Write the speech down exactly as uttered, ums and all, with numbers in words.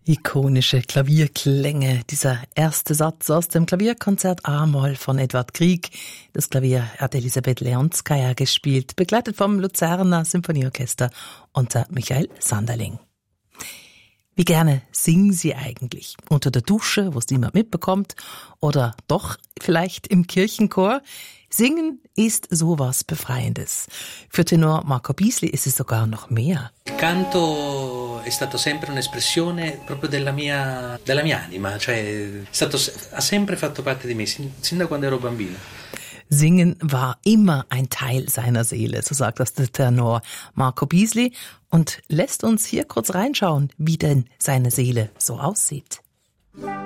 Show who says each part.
Speaker 1: Ikonische Klavierklänge, dieser erste Satz aus dem Klavierkonzert A-Moll von Edward Grieg. Das Klavier hat Elisabeth Leonskaya gespielt, begleitet vom Luzerner Symphonieorchester unter Michael Sanderling. Wie gerne singen Sie eigentlich? Unter der Dusche, wo es niemand mitbekommt? Oder doch vielleicht im Kirchenchor? Singen ist sowas Befreiendes. Für Tenor Marco Bisli ist es sogar noch mehr.
Speaker 2: Canto è stato sempre un'espressione proprio della mia, della mia anima, cioè è stato, ha sempre fatto parte di me, sin, sin da quando ero bambino.
Speaker 1: Singen war immer ein Teil seiner Seele, so sagt das der Tenor Marco Bisli und lässt uns hier kurz reinschauen, wie denn seine Seele so aussieht.